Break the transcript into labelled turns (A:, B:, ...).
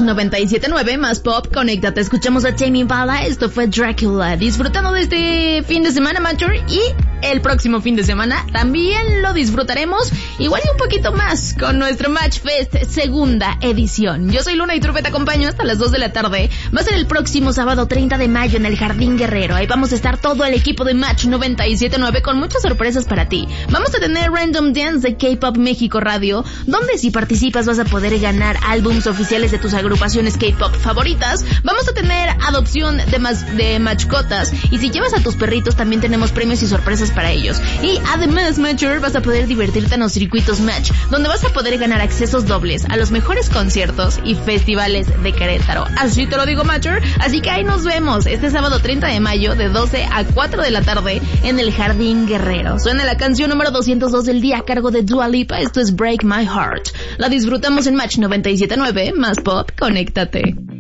A: 97.9 más pop, conéctate. Escuchamos a Tame Impala, esto fue Dracula. Disfrutando de este fin de semana, Mature, y el próximo fin de semana también lo disfrutaremos, igual y un poquito más, con nuestro Match Fest segunda edición. Yo soy Luna y Trupe, te acompaño hasta las 2 de la tarde. Va a ser el próximo sábado 30 de mayo en el Jardín Guerrero. Ahí vamos a estar todo el equipo de Match 97.9 con muchas sorpresas para ti. Vamos a tener Random Dance de K-Pop México Radio, donde si participas vas a poder ganar álbums oficiales de tus agrupaciones K-Pop favoritas. Vamos a tener adopción de mascotas, y si llevas a tus perritos también tenemos premios y sorpresas para ellos. Y además, Mature, vas a poder divertirte en los circuitos Match, donde vas a poder ganar accesos dobles a los mejores conciertos y festivales de Querétaro. Así te lo digo, Mature. Así que ahí nos vemos este sábado 30 de mayo de 12 a 4 de la tarde en el Jardín Guerrero. Suena la canción número 202 del día a cargo de Dua Lipa. Esto es Break My Heart. La disfrutamos en Match 97.9 más pop. Conéctate.